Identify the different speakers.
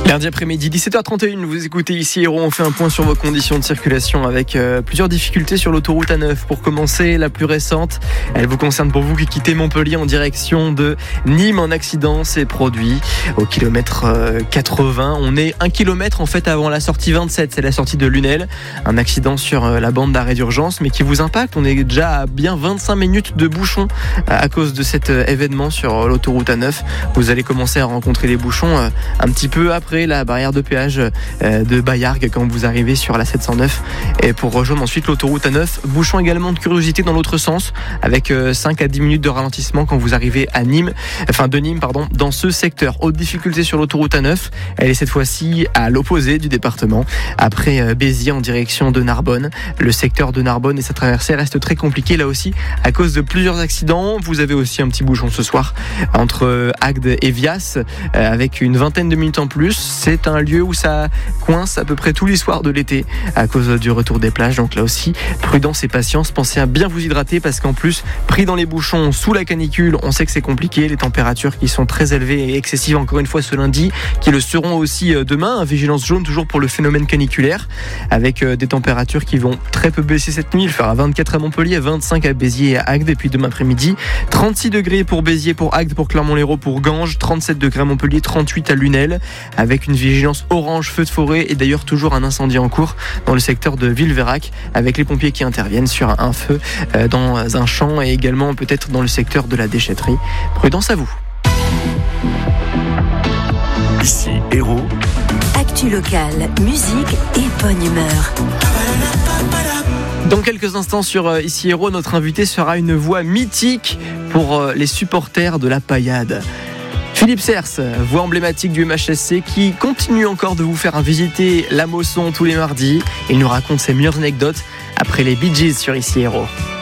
Speaker 1: Lundi après-midi, 17h31, vous écoutez ici Héros, on fait un point sur vos conditions de circulation avec plusieurs difficultés sur l'autoroute A9. Pour commencer, la plus récente, elle vous concerne pour vous qui quittez Montpellier en direction de Nîmes. Un accident s'est produit au kilomètre 80. On est 1 kilomètre en fait avant la sortie 27, c'est la sortie de Lunel. Un accident sur la bande d'arrêt d'urgence mais qui vous impacte. On est déjà à bien 25 minutes de bouchons à cause de cet événement sur l'autoroute A9. Vous allez commencer à rencontrer les bouchons un petit peu après la barrière de péage de Bayargues quand vous arrivez sur la 709 et pour rejoindre ensuite l'autoroute A9. Bouchon également de curiosité dans l'autre sens avec 5 à 10 minutes de ralentissement quand vous arrivez à Nîmes, dans ce secteur. Haute difficulté sur l'autoroute A9, elle est cette fois-ci à l'opposé du département, après Béziers en direction de Narbonne. Le secteur de Narbonne et sa traversée reste très compliqué là aussi à cause de plusieurs accidents. Vous avez aussi un petit bouchon ce soir entre Agde et Vias avec une vingtaine de minutes en plus. C'est un lieu où ça coince à peu près tous les soirs de l'été à cause du retour des plages. Donc là aussi, prudence et patience. Pensez à bien vous hydrater parce qu'en plus, pris dans les bouchons sous la canicule, on sait que c'est compliqué. Les températures qui sont très élevées et excessives encore une fois ce lundi, qui le seront aussi demain. Vigilance jaune toujours pour le phénomène caniculaire avec des températures qui vont très peu baisser cette nuit. Il fera 24 à Montpellier, 25 à Béziers et à Agde. Et puis demain après-midi, 36 degrés pour Béziers, pour Agde, pour Clermont-Lérault, pour Ganges, 37 degrés à Montpellier, 38 à Lunel, avec une vigilance orange feu de forêt et d'ailleurs toujours un incendie en cours dans le secteur de Villeveyrac avec les pompiers qui interviennent sur un feu dans un champ et également peut-être dans le secteur de la déchetterie. Prudence à vous.
Speaker 2: Ici Héros.
Speaker 3: Actu locale, musique et bonne humeur.
Speaker 1: Dans quelques instants sur Ici Héros, notre invité sera une voix mythique pour les supporters de la Paillade. Philippe Sers, voix emblématique du MHSC qui continue encore de vous faire visiter la Mosson tous les mardis. Il nous raconte ses meilleures anecdotes après les Bee Gees sur Ici Héros.